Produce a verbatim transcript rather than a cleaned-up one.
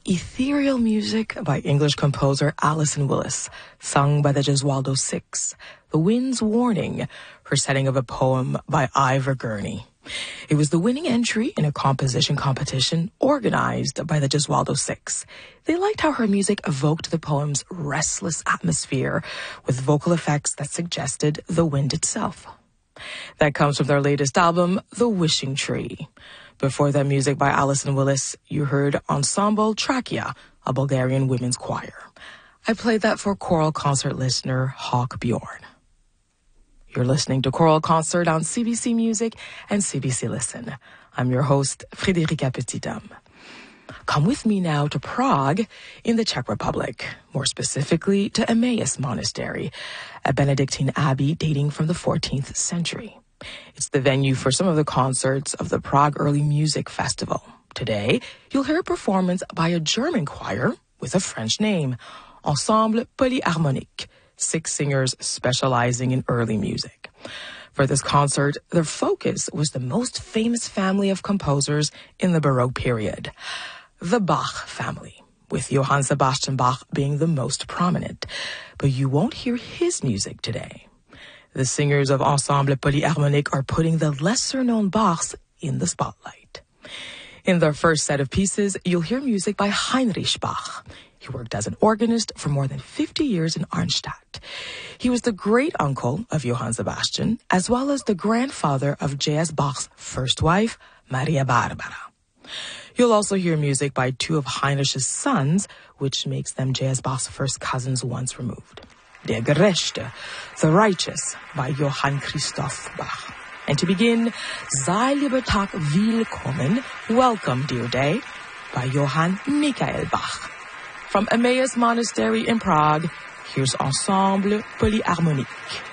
ethereal music by English composer Alison Willis, sung by the Gesualdo Six. The Wind's Warning, her setting of a poem by Ivor Gurney. It was the winning entry in a composition competition organized by the Gesualdo Six. They liked how her music evoked the poem's restless atmosphere with vocal effects that suggested the wind itself. That comes from their latest album, The Wishing Tree. Before that music by Alison Willis, you heard Ensemble Trachea, a Bulgarian women's choir. I played that for choral concert listener Hawk Bjorn. You're listening to Choral Concert on C B C Music and C B C Listen. I'm your host, Frédérica Petit-Dame. Come with me now to Prague in the Czech Republic, more specifically to Emmaus Monastery, a Benedictine abbey dating from the fourteenth century. It's the venue for some of the concerts of the Prague Early Music Festival. Today, you'll hear a performance by a German choir with a French name, Ensemble Polyharmonique, six singers specializing in early music. For this concert, their focus was the most famous family of composers in the Baroque period, the Bach family, with Johann Sebastian Bach being the most prominent. But you won't hear his music today. The singers of Ensemble Polyharmonique are putting the lesser-known Bachs in the spotlight. In their first set of pieces, you'll hear music by Heinrich Bach. He worked as an organist for more than fifty years in Arnstadt. He was the great-uncle of Johann Sebastian, as well as the grandfather of J S Bach's first wife, Maria Barbara. You'll also hear music by two of Heinrich's sons, which makes them J S Bach's first cousins once removed. Der Gerechte, the Righteous, by Johann Christoph Bach. And to begin, Sei lieber Tag willkommen, Welcome Dear Day, by Johann Michael Bach. From Emmaus Monastery in Prague, here's Ensemble Polyharmonique.